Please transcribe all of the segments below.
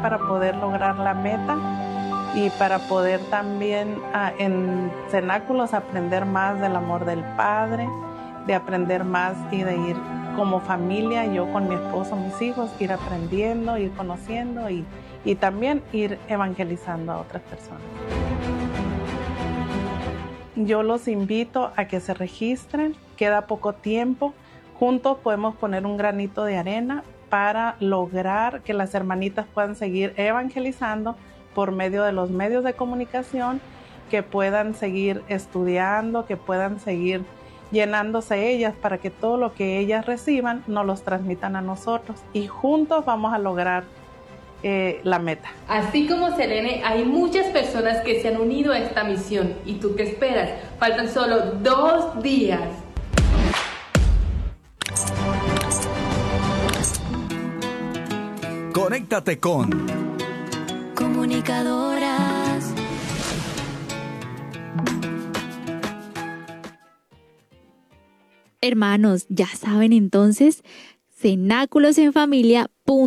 para poder lograr la meta y para poder también en cenáculos aprender más del amor del Padre, de aprender más y de ir como familia, yo con mi esposo, mis hijos, ir aprendiendo, ir conociendo y también ir evangelizando a otras personas. Yo los invito a que se registren, queda poco tiempo, juntos podemos poner un granito de arena para lograr que las hermanitas puedan seguir evangelizando por medio de los medios de comunicación, que puedan seguir estudiando, que puedan seguir llenándose ellas para que todo lo que ellas reciban nos los transmitan a nosotros y juntos vamos a lograr la meta. Así como Selene, hay muchas personas que se han unido a esta misión. ¿Y tú qué esperas? Faltan solo 2 días. Conéctate con Comunicadoras. Hermanos, ya saben entonces, cenáculosenfamilia.org.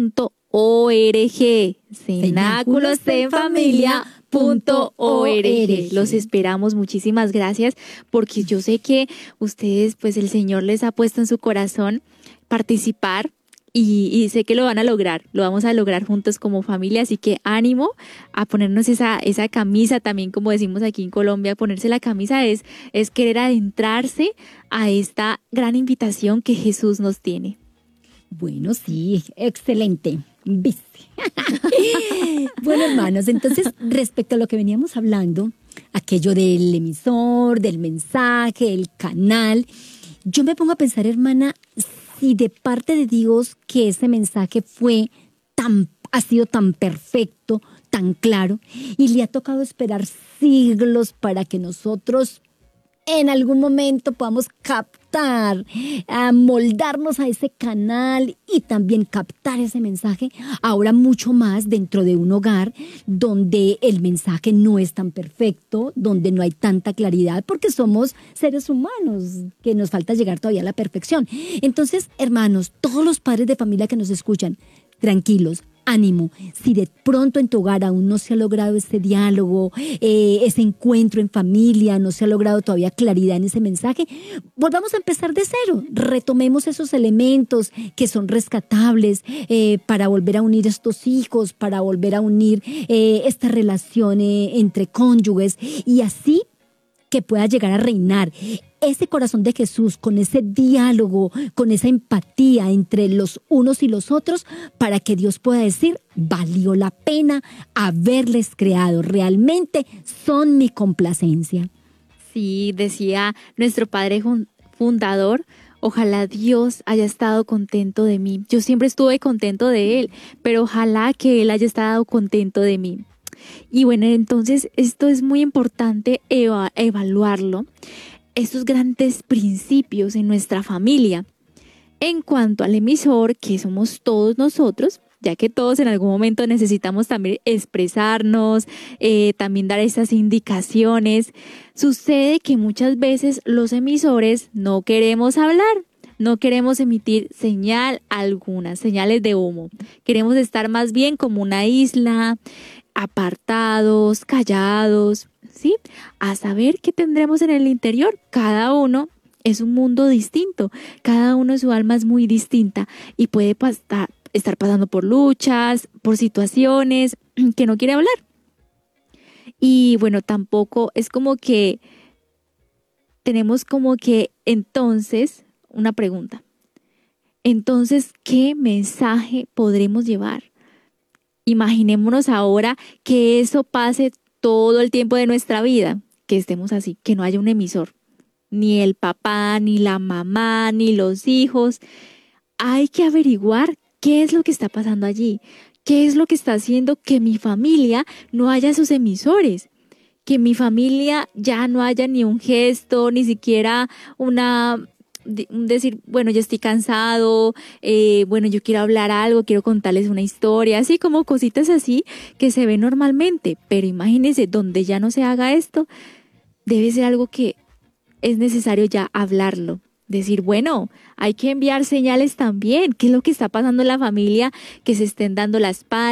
cenáculosenfamilia.org. Los esperamos, muchísimas gracias, porque yo sé que ustedes, pues el Señor les ha puesto en su corazón participar y sé que lo van a lograr, lo vamos a lograr juntos como familia, así que ánimo a ponernos esa camisa también, como decimos aquí en Colombia, ponerse la camisa es querer adentrarse a esta gran invitación que Jesús nos tiene. Bueno, sí, excelente. ¿Viste? Bueno, hermanos, entonces respecto a lo que veníamos hablando, aquello del emisor, del mensaje, el canal, yo me pongo a pensar, hermana, si de parte de Dios que ese mensaje ha sido tan perfecto, tan claro, y le ha tocado esperar siglos para que nosotros en algún momento podamos captar, moldarnos a ese canal y también captar ese mensaje, ahora mucho más dentro de un hogar donde el mensaje no es tan perfecto, donde no hay tanta claridad, porque somos seres humanos que nos falta llegar todavía a la perfección. Entonces, hermanos, todos los padres de familia que nos escuchan, tranquilos, ánimo. Si de pronto en tu hogar aún no se ha logrado ese diálogo, ese encuentro en familia, no se ha logrado todavía claridad en ese mensaje, volvamos a empezar de cero. Retomemos esos elementos que son rescatables para volver a unir estos hijos, para volver a unir esta relación entre cónyuges y así que pueda llegar a reinar ese corazón de Jesús con ese diálogo, con esa empatía entre los unos y los otros, para que Dios pueda decir, valió la pena haberles creado, realmente son mi complacencia. Sí, decía nuestro padre fundador, ojalá Dios haya estado contento de mí. Yo siempre estuve contento de Él, pero ojalá que Él haya estado contento de mí. Y bueno, entonces esto es muy importante evaluarlo, estos grandes principios en nuestra familia. En cuanto al emisor, que somos todos nosotros, ya que todos en algún momento necesitamos también expresarnos, también dar esas indicaciones, sucede que muchas veces los emisores no queremos hablar. No queremos emitir señal alguna, señales de humo. Queremos estar más bien como una isla, apartados, callados, ¿sí? A saber qué tendremos en el interior. Cada uno es un mundo distinto, cada uno su alma es muy distinta y puede estar pasando por luchas, por situaciones que no quiere hablar. Y bueno, tampoco es como que tenemos como que entonces una pregunta. Entonces, ¿qué mensaje podremos llevar? Imaginémonos ahora que eso pase todo el tiempo de nuestra vida, que estemos así, que no haya un emisor, ni el papá, ni la mamá, ni los hijos. Hay que averiguar qué es lo que está pasando allí, qué es lo que está haciendo que mi familia no haya sus emisores, que mi familia ya no haya ni un gesto, ni siquiera decir, bueno, yo estoy cansado, bueno, yo quiero hablar algo, quiero contarles una historia, así como cositas así que se ven normalmente, pero imagínense, donde ya no se haga esto, debe ser algo que es necesario ya hablarlo, decir, bueno, hay que enviar señales también, qué es lo que está pasando en la familia, que se estén dando la espalda,